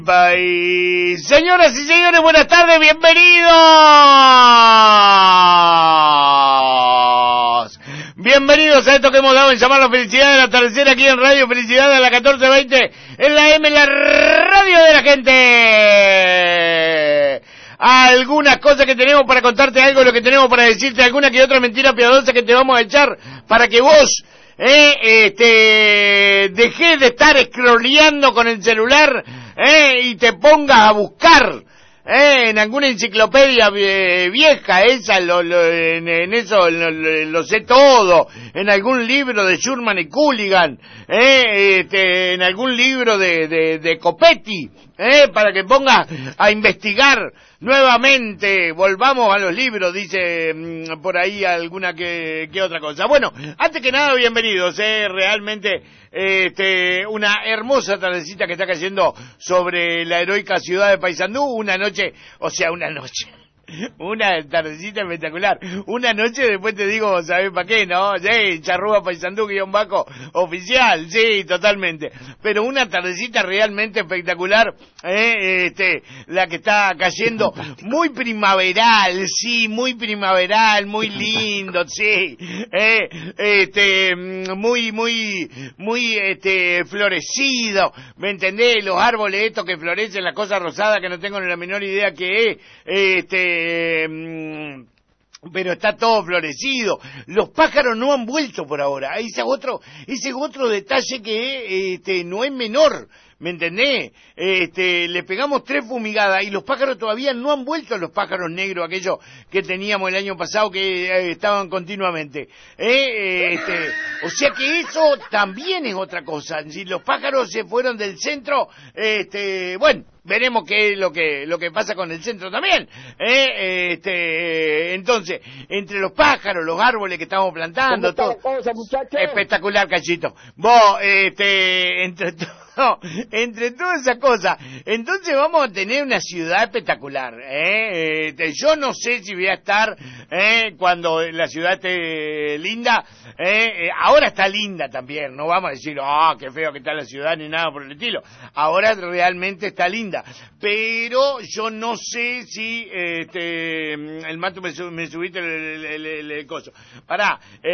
Y señoras y señores, buenas tardes, bienvenidos. Bienvenidos a esto que hemos dado en llamar la felicidad de la atardecer aquí en Radio Felicidad de la 1420, en la M, la radio de la gente. Algunas cosas que tenemos para contarte, algo de lo que tenemos para decirte, alguna que otra mentira piadosa que te vamos a echar para que vos dejés de estar scrolleando con el celular y te pongas a buscar en alguna enciclopedia vieja, esa en eso lo sé todo, en algún libro de Schurman y Cooligan, en algún libro de Copetti, para que pongas a investigar nuevamente. Volvamos a los libros, dice por ahí alguna que otra cosa. Bueno, antes que nada, bienvenidos, realmente una hermosa tardecita que está cayendo sobre la heroica ciudad de Paysandú, una tardecita espectacular. Una noche, después te digo, ¿sabés para qué, no? Sí, charrúa Paysandú _oficial, sí, totalmente. Pero una tardecita realmente espectacular, la que está cayendo, muy primaveral, sí, muy primaveral, muy lindo, sí, muy florecido, ¿me entendés? Los árboles estos que florecen, las cosas rosadas que no tengo ni la menor idea que es, pero está todo florecido. Los pájaros no han vuelto por ahora. Ese es otro detalle que no es menor, ¿me entendés? Le pegamos 3 fumigadas y los pájaros todavía no han vuelto, los pájaros negros, aquellos que teníamos el año pasado que estaban continuamente. O sea que eso también es otra cosa. Si los pájaros se fueron del centro, bueno, veremos qué es lo que pasa con el centro también. Entonces, entre los pájaros, los árboles que estamos plantando, todo. Espectacular, Cachito. Vos, entre todas esas cosas, entonces vamos a tener una ciudad espectacular. Yo no sé si voy a estar cuando la ciudad esté linda. Ahora está linda también, no vamos a decir, qué feo que está la ciudad ni nada por el estilo. Ahora realmente está linda, pero yo no sé si el Mato me subiste el coso. Pará,